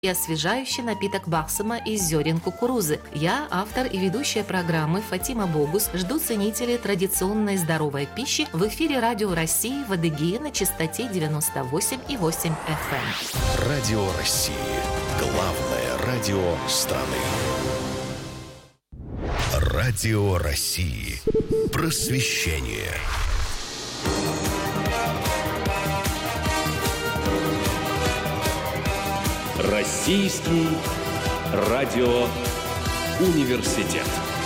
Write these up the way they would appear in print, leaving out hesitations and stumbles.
и освежающий напиток Бахсама из зерен кукурузы. Я, автор и ведущая программы Фатима Богус, жду ценителей традиционной здоровой пищи в эфире Радио России в Адыгее на частоте 98,8 FM. Радио России. Главное радио страны. Радио России. Просвещение. Российский радиоуниверситет.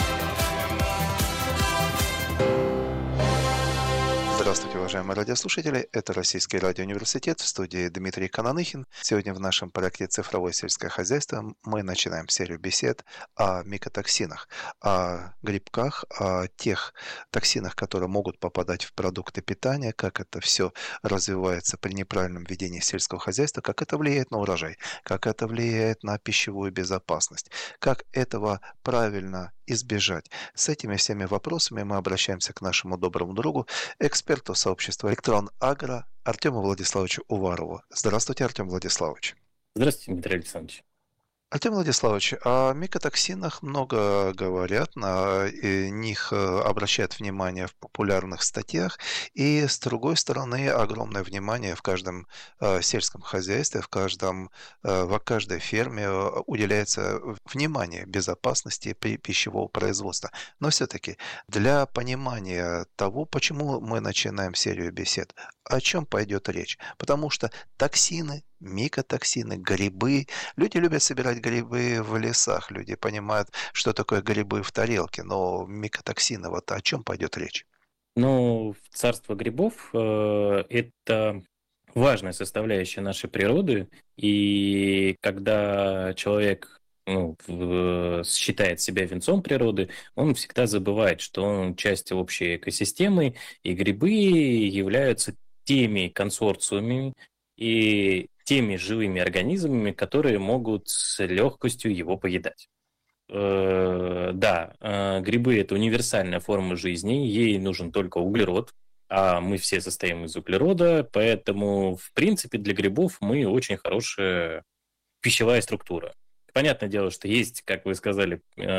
Здравствуйте, уважаемые радиослушатели. Это Российский радиоуниверситет, в студии Дмитрий Кананыхин. Сегодня в нашем проекте «Цифровое сельское хозяйство» мы начинаем серию бесед о микотоксинах, о грибках, о тех токсинах, которые могут попадать в продукты питания, как это все развивается при неправильном ведении сельского хозяйства, как это влияет на урожай, как это влияет на пищевую безопасность, как этого правильно избежать. С этими всеми вопросами мы обращаемся к нашему доброму другу, эксперту сообщества «Электрон Агро» Артему Владиславовичу Уварову. Здравствуйте, Артем Владиславович. Здравствуйте, Дмитрий Александрович. Артем Владиславович, о микотоксинах много говорят, на них обращают внимание в популярных статьях, и с другой стороны огромное внимание в каждом сельском хозяйстве, в каждой ферме уделяется внимание безопасности пищевого производства. Но все-таки для понимания того, почему мы начинаем серию бесед, о чем пойдет речь, потому что токсины, микотоксины, грибы. Люди любят собирать грибы в лесах, люди понимают, что такое грибы в тарелке, но микотоксины, вот о чем пойдет речь? Ну, царство грибов это важная составляющая нашей природы, и когда человек считает себя венцом природы, он всегда забывает, что он часть общей экосистемы, и грибы являются теми консорциумами и теми живыми организмами, которые могут с легкостью его поедать. Да, грибы – это универсальная форма жизни, ей нужен только углерод, а мы все состоим из углерода, поэтому, в принципе, для грибов мы очень хорошая пищевая структура. Понятное дело, что есть, как вы сказали,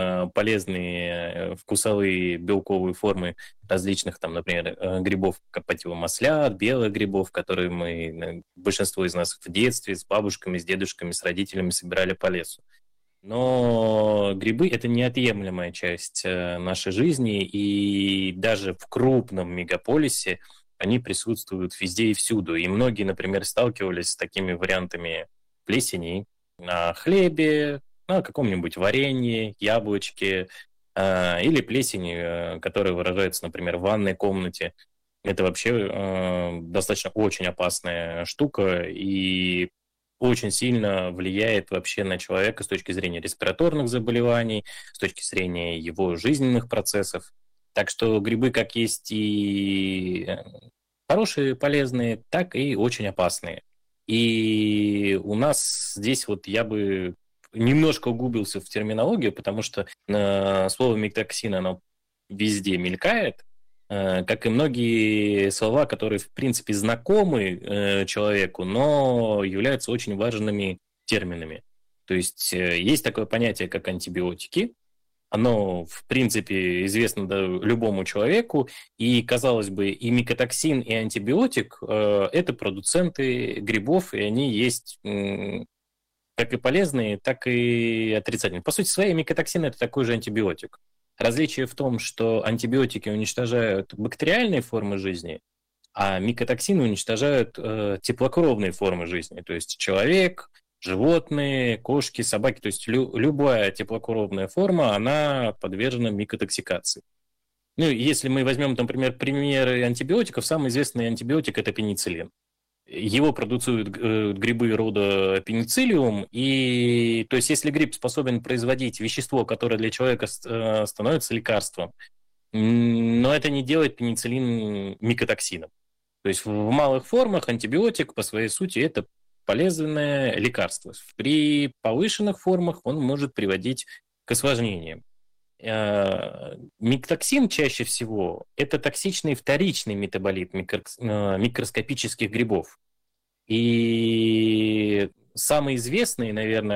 полезные вкусовые белковые формы различных, там, например, грибов капотиво-маслят, белых грибов, которые большинство из нас в детстве с бабушками, с дедушками, с родителями собирали по лесу. Но грибы – это неотъемлемая часть нашей жизни, и даже в крупном мегаполисе они присутствуют везде и всюду. И многие, например, сталкивались с такими вариантами плесени на хлебе, на каком-нибудь варенье, яблочке или плесени, которая выражается, например, в ванной комнате. Это вообще достаточно очень опасная штука и очень сильно влияет вообще на человека с точки зрения респираторных заболеваний, с точки зрения его жизненных процессов. Так что грибы как есть и хорошие, полезные, так и очень опасные. И у нас здесь вот я бы немножко углубился в терминологию, потому что слово микотоксин, оно везде мелькает, как и многие слова, которые, в принципе, знакомы человеку, но являются очень важными терминами. То есть есть такое понятие, как антибиотики. Оно, в принципе, известно любому человеку, и, казалось бы, и микотоксин, и антибиотик – это продуценты грибов, и они есть как и полезные, так и отрицательные. По сути своей, микотоксин – это такой же антибиотик. Различие в том, что антибиотики уничтожают бактериальные формы жизни, а микотоксины уничтожают теплокровные формы жизни, то есть человек, животные, кошки, собаки, то есть любая теплокровная форма, она подвержена микотоксикации. Ну, если мы возьмем, например, примеры антибиотиков, самый известный антибиотик – это пенициллин. Его продуцируют грибы рода пенициллиум, и то есть если гриб способен производить вещество, которое для человека становится лекарством, но это не делает пенициллин микотоксином. То есть в малых формах антибиотик по своей сути это полезное лекарство. При повышенных формах он может приводить к осложнениям. Микотоксин чаще всего это токсичный вторичный метаболит микроскопических грибов. И самые известные, наверное,